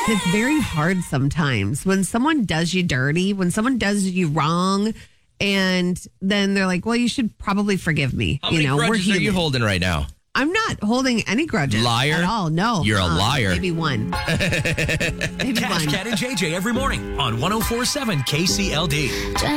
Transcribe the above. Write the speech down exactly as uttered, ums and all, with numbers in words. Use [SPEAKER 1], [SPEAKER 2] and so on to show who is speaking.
[SPEAKER 1] It's very hard sometimes when someone does you dirty, when someone does you wrong, and then they're like, well, you should probably forgive me.
[SPEAKER 2] How
[SPEAKER 1] you
[SPEAKER 2] many
[SPEAKER 1] know, we're
[SPEAKER 2] grudges are you
[SPEAKER 1] human.
[SPEAKER 2] holding right now?
[SPEAKER 1] I'm not holding any grudges.
[SPEAKER 2] Liar.
[SPEAKER 1] At all. No.
[SPEAKER 2] You're a
[SPEAKER 1] Um,
[SPEAKER 2] liar.
[SPEAKER 1] Maybe one. Maybe
[SPEAKER 3] Cash,
[SPEAKER 1] one.
[SPEAKER 3] Cat, and J J every morning on one oh four point seven K C L D.